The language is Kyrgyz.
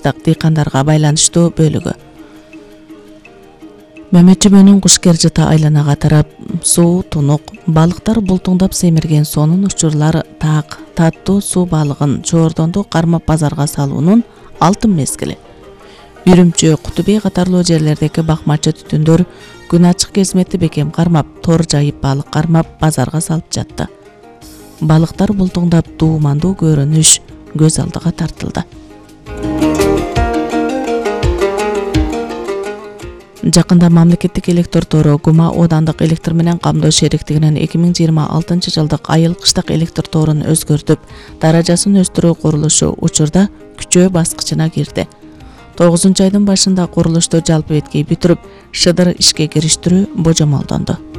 баштык дыйкандарга байланыштуу бөлүгү. Мөмөчөмөнүн кушкер жыты айланага тарап, суу тунук, балыктар бултуңдап семирген сонун учурлар таак, таттуу суу балыгын чоордонду кармап базарга салуунун алтын мезгили. Үрүмчү, Кутубей катарлуу жерлердеги бакмачы түтүндөр күн ачык кезмети бекем кармап, тор жайып балык кармап базарга салып жатты. Балыктар бултуңдап туумандуу көрүнүш көз алдыга тартылды. Жакында мамлекеттик электр тору Гума оодандык электр менен камдоо шериктигинин 2026 жылдык айыл-кыштык электр торун өзгөртүп, даражасын өстүрүү курулушу учурда күчөө баскычына кирди. 9-айдын башында курулушту жалпы беткей бүтүрүп, шыдыр ишке кириштирүү божомолдонду.